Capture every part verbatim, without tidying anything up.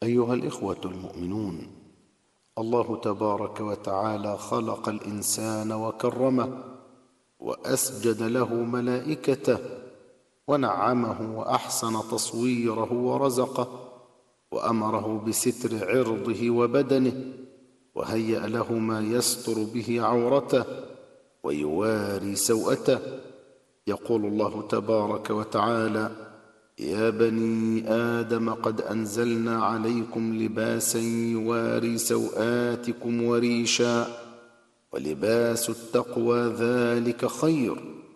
أيها الإخوة المؤمنون، الله تبارك وتعالى خلق الإنسان وكرمه وأسجد له ملائكته ونعمه وأحسن تصويره ورزقه وأمره بستر عرضه وبدنه وهيأ له ما يستر به عورته ويواري سوءته. يقول الله تبارك وتعالى: يا بني آدم قد أنزلنا عليكم لباسا يواري سوآتكم وريشا ولباس التقوى ذلك خير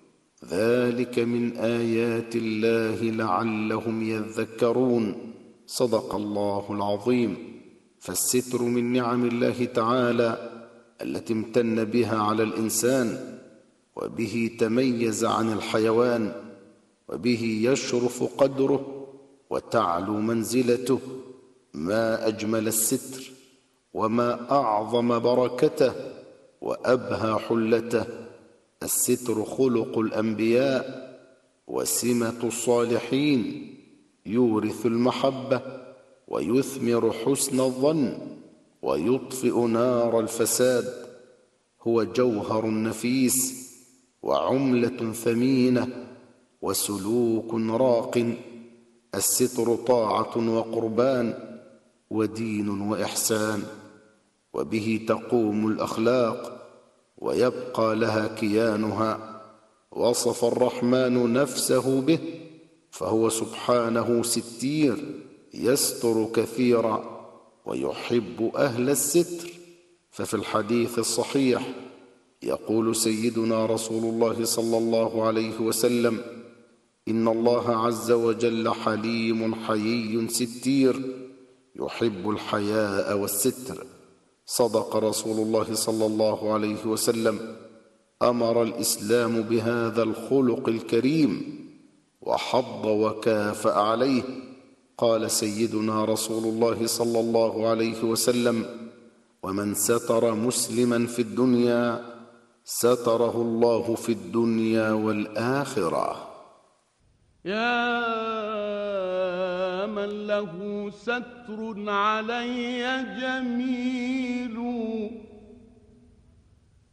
ذلك من آيات الله لعلهم يذكرون. صدق الله العظيم. فالستر من نعم الله تعالى التي امتن بها على الإنسان، وبه تميز عن الحيوان، وبه يشرف قدره وتعلو منزلته. ما أجمل الستر وما أعظم بركته وأبهى حلته. الستر خلق الأنبياء وسمة الصالحين، يورث المحبة ويثمر حسن الظن ويطفئ نار الفساد. هو جوهر نفيس وعملة ثمينة وسلوك راق. الستر طاعة وقربان ودين وإحسان، وبه تقوم الأخلاق ويبقى لها كيانها. وصف الرحمن نفسه به، فهو سبحانه ستير يستر كثيرا ويحب أهل الستر. ففي الحديث الصحيح يقول سيدنا رسول الله صلى الله عليه وسلم: إن الله عز وجل حليم حيي ستير يحب الحياء والستر. صدق رسول الله صلى الله عليه وسلم. أمر الإسلام بهذا الخلق الكريم وحض وكافأ عليه. قال سيدنا رسول الله صلى الله عليه وسلم: ومن ستر مسلما في الدنيا ستره الله في الدنيا والآخرة. يا من له ستر علي جميل